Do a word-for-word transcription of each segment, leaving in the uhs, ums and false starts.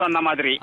சொன்ன மாதிரி.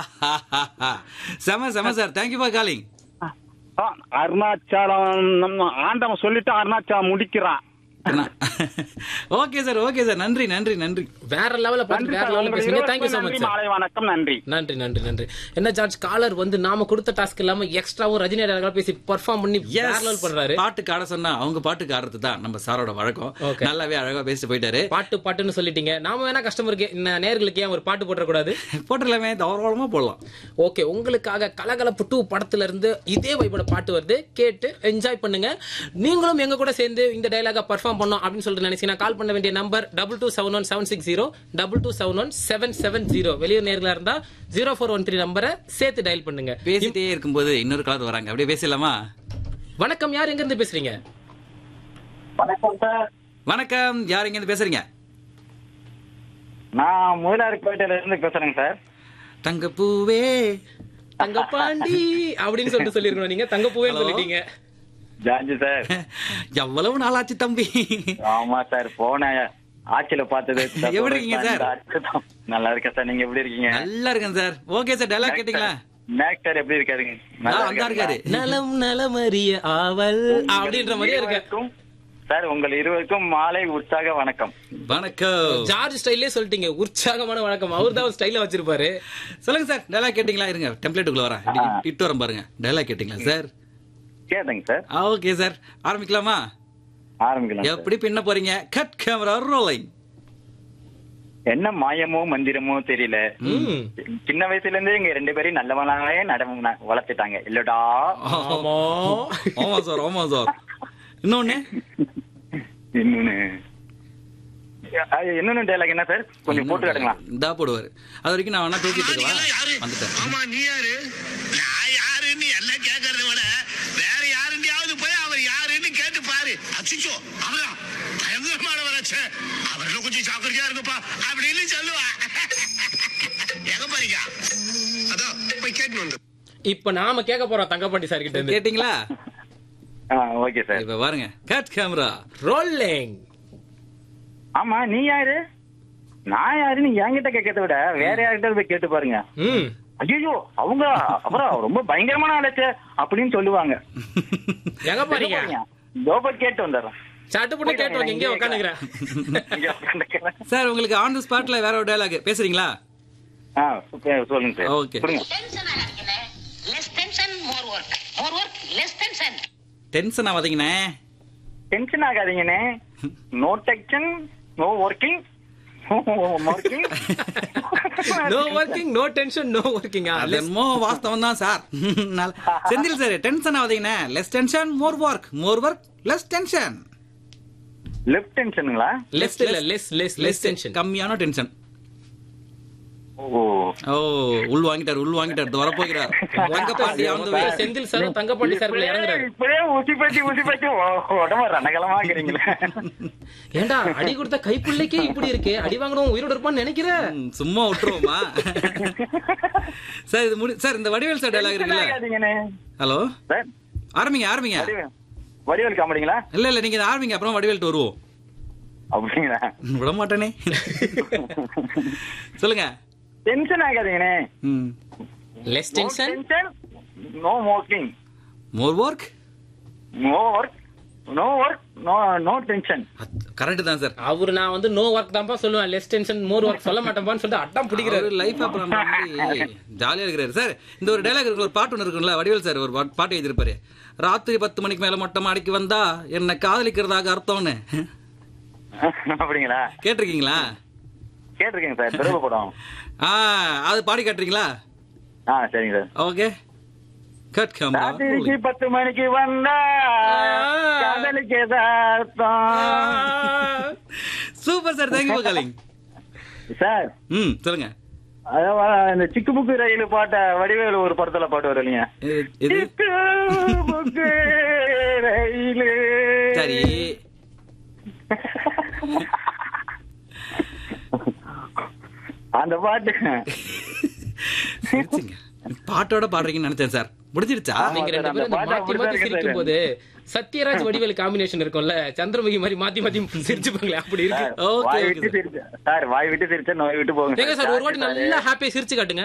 செம செம sir, thank you for calling. Arunachalam நம்ம ஆண்டவன் சொல்லிட்டு அருணாச்சலம் முடிக்கிறான். ஓகே சார், ஓகே சார், நன்றி நன்றி நன்றி. வேற லெவல்ல பாட்டு வேற லெவல்ல பேசுங்க. Thank you so much sir. மாலை வணக்கம். நன்றி நன்றி நன்றி நன்றி. என்ன ஜார்ஜ் காலர் வந்து நாம கொடுத்த டாஸ்க் இல்லாம எக்ஸ்ட்ராவும் ரஜினி டயலாக பேசி பெர்ஃபார்ம் பண்ணி வேற லெவல் பண்றாரு. பாட்டுக்கு ஆட சொன்னா அவங்க பாட்டுக்கு ஆடுறது தான் நம்ம சாரோட வழக்கம். நல்லாவே அழகா பேசிட்டு போயிட்டாரு. பாட்டு பாட்டுன்னு சொல்லிட்டீங்க. நாம வேணா கஸ்டமருக்கு நேயர்களுக்கு ஏன் ஒரு பாட்டு போட கூடாது? போட்டலாமே, தாராளமா போடலாம். ஓகே, உங்களுக்காக கலகலப்பு டூ படத்துல இருந்து இதே வைபோட பாட்டு வருது, கேட்டு என்ஜாய் பண்ணுங்க. நீங்களும் எங்க கூட சேர்ந்து இந்த டயலாக பெர்ஃபார்ம் பண்ணோம் அப்படின்னு சொல்லிட்டு நினைச்சீங்கன்னா கால் பண்ண வேண்டிய number double two seven one seven six zero double two seven one seven seven zero. வெளியூர் நேர்களா இருந்தா ஜீரோ ஃபோர் ஒன் த்ரீ நம்பரை சேர்த்து டயல் பண்ணுங்க. பேசிட்டே இருக்கும்போது இன்னொரு காலத்து வராங்க, அப்படியே பேசலாமா? வணக்கம், யார் எங்க இருந்து பேசுறீங்க? வணக்கம் சார். வணக்கம், யார் எங்க இருந்து பேசுறீங்க? நான் முதலாளிப்பேட்டையில இருந்து பேசுறேங்க சார். தங்கப்பூவே தங்கப்பாண்டி அப்படின்னு சொல்லிட்டு சொல்லிருக்கணும். நீங்க தங்கப்பூவே சொல்லிட்டீங்க. ஜார்ஜ் சார், எவ்வளவு நாளாச்சு தம்பி? ஆமா சார், போன ஆட்சியில பார்த்தது. எப்படி இருக்கீங்க சார்? நல்லா இருக்கேன் சார், நீங்க எப்படி இருக்கீங்க? நல்லா இருக்கேன் சார். ஓகே சார், டயலாக் கேட்டீங்களா? மேக் சார் எப்படி இருக்காருங்க? நல்லா இருக்காரு. நலம் நலமறிய ஆவல் அப்படின்ற மாதிரியே இருக்கு சார். உங்கள் இருவருக்கும் மாலை உற்சாக வணக்கம். வணக்கம். ஜார்ஜ் ஸ்டைல்லே சொல்லிட்டீங்க, உற்சாகமான வணக்கம். அவர் தான் ஸ்டைல வச்சிருப்பாரு. சொல்லுங்க சார், டயலாக் கேட்டீங்களா? இருங்க டெம்ப்ளேட்டுக்குள்ள வரேன், இட்டு வரேன் பாருங்க. டயலாக் கேட்டீங்களா சார்? கேட்டேங்க சார். ஓகே சார், ஆரம்பிக்கலாமா? ஆரம்பிக்கலாம். எப்படி பின்ன போறீங்க? Cut camera rolling. என்ன மாயமோ மந்திரமோ தெரியல, சின்ன வயசுல இருந்தே எங்க ரெண்டு பேரையும் நல்லவனாவே நட வளர்த்துட்டாங்க இல்லடா. ஆமா சார், ஆமா சார். இன்னொன்னு இன்னொன்னு இன்னொன்னு டயலாக் என்ன சார்? கொஞ்சம் போட்டு காட்டுங்களா? இதா போடுவாரு. அது வரைக்கும் நான் வேணா பேசிட்டு இருக்கவா வந்துட்டேன். ஆமா, நீ யாரு? நான் யாருன்னு எல்லாம் கேட்கறத விட வேற யாருண்டியாவது போய் அவர் யாருன்னு கேட்டு பாரு. அச்சிச்சோ, அவரா பயங்கரமான வளர்ச்சி, அவர்ல கொஞ்சம் ஜாக்கிரதையா இருக்குப்பா அப்படின்னு சொல்லுவா. எங்க பாருங்க, அதான் போய் கேட்டு வந்து. இப்ப நாம கேட்க போறோம் தங்கப்பாண்டி சார் கிட்ட இருந்து. கேட்டீங்களா? Okay sir. இப்ப பாருங்க, கட் கேமரா ரோலிங். ஆமா, நீ யாரு? நான் யாருன்னு என்கிட்ட கேட்கறத விட வேற யார்கிட்ட போய் கேட்டு பாருங்க. ஐயோ, அவங்க அப்புறம் ரொம்ப பயங்கரமான ஆளச்சு அப்படின்னு சொல்லுவாங்க. எங்க பாருங்க, கேட்டு வந்துடுறேன். சாட்டு பண்ணி கேட்டு வாங்க. இங்கே உட்காந்துக்கிறேன் சார். உங்களுக்கு ஆன் தி ஸ்பாட்ல வேற ஒரு டயலாக் பேசுறீங்களா? சொல்லுங்க sir. Okay. Tension ஆகாதீங்கண்ணே. Tension ஆகாதீங்கண்ணே. No tension, no working. No working, no tension, no working. லெஸ்மோ வாஸ்தவம் தான் sir. Senthil sir, tension ஆகாதீங்கண்ணே. Less tension, more work. More work, less tension. Left டென்ஷனுங்களா? Left இல்ல, less less less tension, கம்மியான tension. ஓ ஓ, உள் வாங்கிட்டார், உள் வாங்கிட்டார். வரப்போகிறார் Thangapandi. Senthil sir Thangapandi sir இறங்குறாரு. இப்பவே ஊசி பத்தி ஊசி பத்தி உடம்பு ரணகலமா இருக்கிறீங்களே. ஏண்டா அடி கொடுத்த கைப்புள்ளைக்கே இப்படி இருக்கு, அடி வாங்கணும் உயிரோட இருப்பான்னு நினைக்கிறேன். சும்மா விட்டுருவோமா சார்? இது முடி சார். இந்த வடிவேல் சார் டயலாக் இருக்குல்ல? ஹலோ சார், ஆரம்பிங்க ஆரம்பிங்க. வடிவேல் காமெடிங்களா? இல்ல இல்ல, நீங்க ஆரம்பிங்க, அப்புறம் வடிவேல்ட்டு வருவோம். அப்படிங்களா? விட மாட்டேனே. சொல்லுங்க. Tension ஆகாதீங்கண்ணே. Less tension, no working. More work, no work, no work, no no tension. Correct தான் சார். அவரு நான் வந்து நோ ஒர்க் தான்ப்பா சொல்லுவேன், லெஸ் டென்ஷன் மோர் ஒர்க் சொல்ல மாட்டேன்பான்னு சொல்லிட்டு அட்டம் பிடிக்கிறாரு. லைஃப் அப்புறம் ஜாலியா இருக்கிறாரு சார். இந்த ஒரு டயலாக் இருக்கு, ஒரு பாட்டு ஒன்று இருக்குல்ல, வடிவேல் சார் ஒரு பாட்டு எழுதிருப்பாரு. ராத்திரி பத்து மணிக்கு மேல மொட்டை மாடிக்கு வந்தா என்ன காதலிக்கிறதாக அர்த்தம்னு. அப்படிங்களா? கேட்டிருக்கீங்களா? கேட்டிருக்கேங்க சார். பிரபு படம். ஆ, அது பாடி காட்டுறீங்களா? ஆ, சரிங்க சார். ஓகே. Cut camera. ராத்திரிக்கு பத்து மணிக்கு வந்தா காதலிக்கு அர்த்தம். Super sir, thank you for calling sir. ம், சொல்லுங்க. அதான் இந்த சிக்கு புக்கு ரயில் பாட்ட வடிவேலு ஒரு படத்துல பாட்டு வரும் இல்லைங்க? சிக்கு புக்கு ரயிலு. சரி. அந்த பாட்டு பாட்டோட பாடுறீங்கன்னு நினைச்சேன் சார். முடிஞ்சிருச்சா? நீங்க ரெண்டு பேரும் இந்த மாத்தி மாத்தி சிரிக்கும் போது சத்யராஜ் வடிவேல் காம்பினேஷன் இருக்கும்ல, சந்திரமுகி மாதிரி மாத்தி மாத்தி சிரிச்சுப்பாங்களே, அப்படி இருக்கு. ஓகே வாய் விட்டு சிரிச்சா சார், வாய் விட்டு சிரிச்சா நோய் விட்டு போங்க சார். ஒரு வாட்டி நல்லா ஹாப்பியா சிரிச்சு காட்டுங்க.